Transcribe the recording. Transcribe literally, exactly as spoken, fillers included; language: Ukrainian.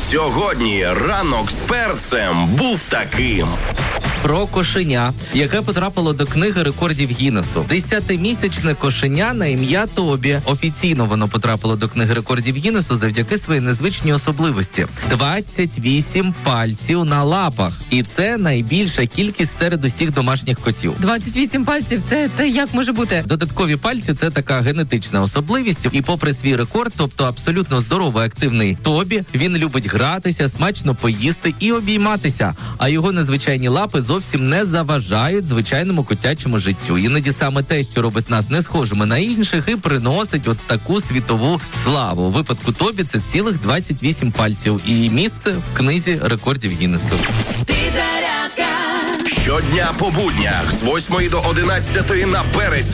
Сьогодні ранок з перцем був таким. Про кошеня, яке потрапило до книги рекордів Гіннесу. Десятимісячне кошеня на ім'я Тобі. Офіційно воно потрапило до книги рекордів Гіннесу завдяки своїй незвичній особливості. двадцять вісім пальців на лапах. І це найбільша кількість серед усіх домашніх котів. двадцять вісім пальців, це, це як може бути? Додаткові пальці – це така генетична особливість. І попри свій рекорд, тобто абсолютно здоровий, активний Тобі, він любить гратися, смачно поїсти і обійматися. А його незвичайні лапи зовсім не заважають звичайному котячому життю. Іноді саме те, що робить нас не схожими на інших, і приносить от таку світову славу. У випадку Тобі це цілих двадцять вісім пальців. І місце в книзі рекордів Гіннесу. Щодня по буднях з восьмої до одинадцятої на перець